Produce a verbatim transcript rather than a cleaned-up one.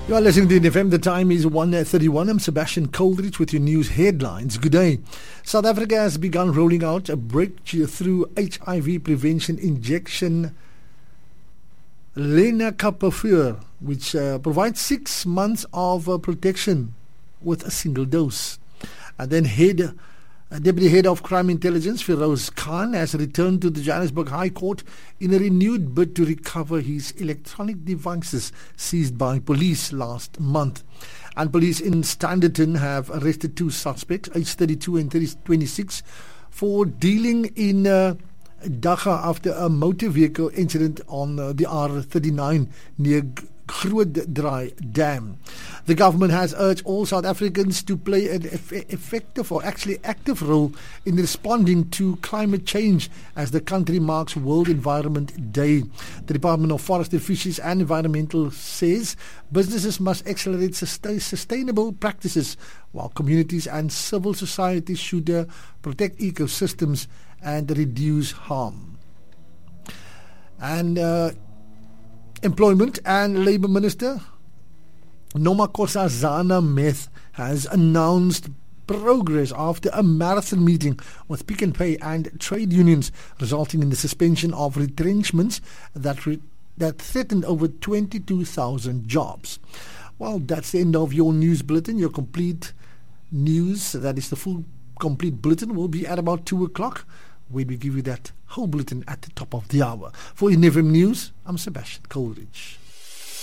You are listening to N F M. The time is one thirty-one. I'm Sebastian Coldridge with your news headlines. Good day. South Africa has begun rolling out a breakthrough H I V prevention injection, lenacapavir, which uh, provides six months of uh, protection with a single dose. And then head Uh, Deputy Head of Crime Intelligence, Feroz Khan, has returned to the Johannesburg High Court in a renewed bid to recover his electronic devices seized by police last month. And police in Standerton have arrested two suspects, aged thirty-two and twenty-six, for dealing in uh, Dagga after a motor vehicle incident on uh, the R thirty-nine near Grootdraai Dam. The government has urged all South Africans to play an eff- effective or actually active role in responding to climate change as the country marks World Environment Day. The Department of Forestry, Fisheries and Environmental says businesses must accelerate sustain- sustainable practices while communities and civil society should uh, protect ecosystems and reduce harm. And uh, Employment and Labour Minister Nomakosazana Meth has announced progress after a marathon meeting with Pick n Pay and trade unions, resulting in the suspension of retrenchments that re- that threatened over twenty-two thousand jobs. Well, that's the end of your news bulletin. Your complete news, that is the full complete bulletin, will be at about two o'clock, where we give you that whole bulletin at the top of the hour. For N F M News, I'm Sebastian Coleridge.